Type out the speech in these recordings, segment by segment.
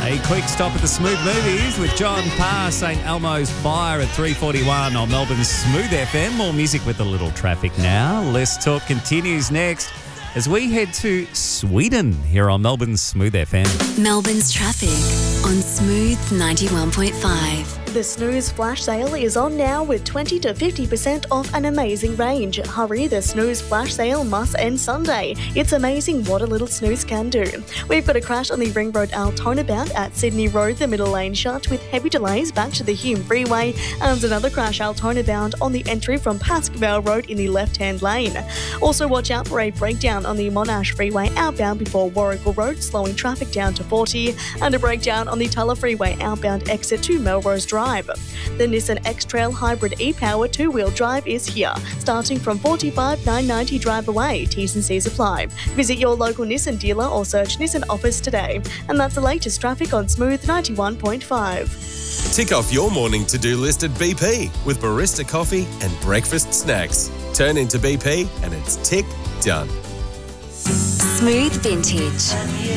A quick stop at the Smooth Movies with John Parr, St Elmo's Fire at 3:41 on Melbourne's Smooth FM. More music with a little traffic now. Less Talk continues next as we head to Sweden here on Melbourne's Smooth FM. Melbourne's traffic on Smooth 91.5. The Snooze Flash Sale is on now with 20 to 50% off an amazing range. Hurry, the Snooze Flash Sale must end Sunday. It's amazing what a little snooze can do. We've got a crash on the Ring Road Altona bound at Sydney Road, the middle lane shut with heavy delays back to the Hume Freeway, and another crash Altona bound on the entry from Pascoe Road in the left-hand lane. Also watch out for a breakdown on the Monash Freeway outbound before Warrigal Road, slowing traffic down to 40, and a breakdown on the Tulla Freeway outbound exit to Melrose Drive. The Nissan X-Trail Hybrid e-Power 2-wheel drive is here, starting from $45,990 drive away. T's and C's apply. Visit your local Nissan dealer or search Nissan Office today. And that's the latest traffic on Smooth 91.5. Tick off your morning to-do list at BP with barista coffee and breakfast snacks. Turn into BP and it's tick done. Smooth Vintage.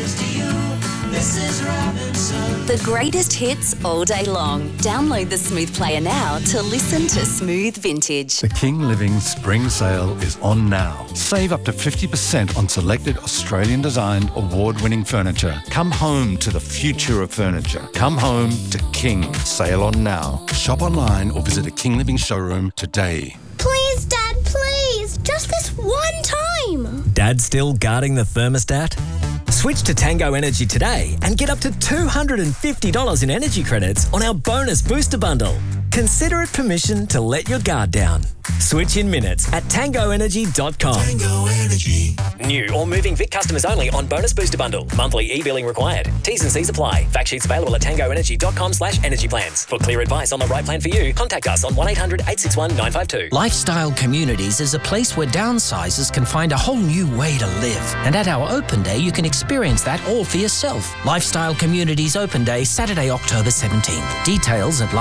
The greatest hits all day long. Download the Smooth Player now to listen to Smooth Vintage. The King Living Spring Sale is on now. Save up to 50% on selected Australian designed award-winning furniture. Come home to the future of furniture. Come home to King. Sale on now. Shop online or visit a King Living showroom today. Please, Dad, please. Just this one time. Dad still guarding the thermostat? Switch to Tango Energy today and get up to $250 in energy credits on our bonus booster bundle. Consider it permission to let your guard down. Switch in minutes at tangoenergy.com. Tango Energy. New or moving Vic customers only on bonus booster bundle. Monthly e-billing required. T's and C's apply. Fact sheets available at tangoenergy.com/energy plans. For clear advice on the right plan for you, contact us on 1-800-861-952. Lifestyle Communities is a place where downsizers can find a whole new way to live. And at our open day, you can experience that all for yourself. Lifestyle Communities Open Day, Saturday, October 17th. Details at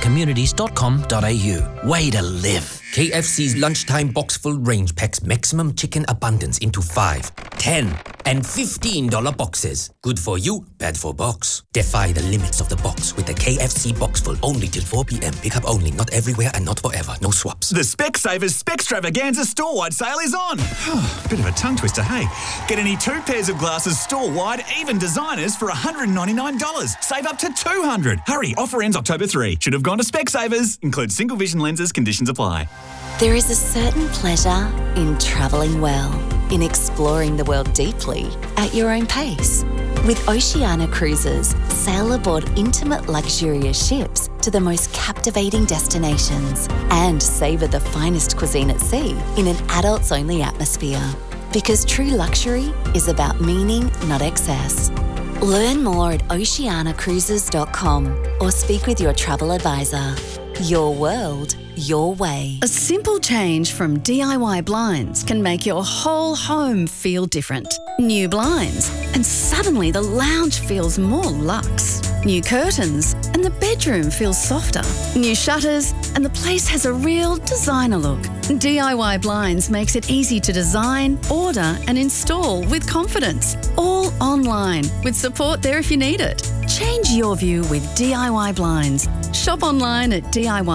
lifestylecommunities.com.au. Way to live. KFC's lunchtime box full range packs maximum chicken abundance into 5, 10, and $15 boxes. Good for you, bad for box. Defy the limits of the box with the KFC box full only till 4 p.m. Pick up only, not everywhere and not forever. No swaps. The Specsavers Spextravaganza store-wide sale is on. Bit of a tongue twister, hey? Get any 2 pairs of glasses store-wide, even designers, for $199. Save up to $200. Hurry, offer ends October 3. Should have gone to Specsavers. Includes single vision lenses, conditions apply. There is a certain pleasure in travelling well, in exploring the world deeply at your own pace. With Oceania Cruises, sail aboard intimate luxurious ships to the most captivating destinations and savour the finest cuisine at sea in an adults-only atmosphere. Because true luxury is about meaning, not excess. Learn more at oceanacruises.com or speak with your travel advisor. Your world, your way. A simple change from DIY blinds can make your whole home feel different. New blinds, and suddenly the lounge feels more luxe. New curtains, and the bedroom feels softer. New shutters, and the place has a real designer look. DIY Blinds makes it easy to design, order, and install with confidence. All online, with support there if you need it. Change your view with DIY Blinds. Shop online at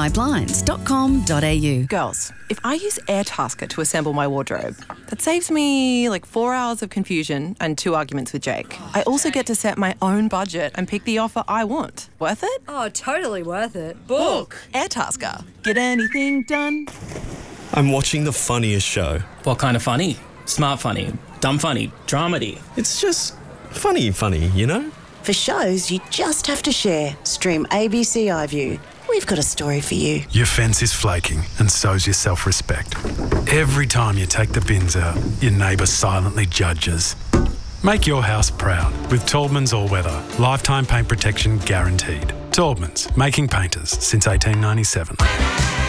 DIYblinds.com.au. Girls, if I use Airtasker to assemble my wardrobe, that saves me like 4 hours of confusion and 2 arguments with Jake. I also get to set my own budget and pick the offer I want. Worth it? Oh, totally worth it. Book. Airtasker. Get anything done? I'm watching the funniest show. What kind of funny? Smart funny, dumb funny, dramedy. It's just funny, you know? For shows you just have to share, stream ABC iView. We've got a story for you. Your fence is flaking, and so's your self-respect. Every time you take the bins out, your neighbour silently judges. Make your house proud with Taubman's All-Weather. Lifetime paint protection guaranteed. Taubman's, making painters since 1897.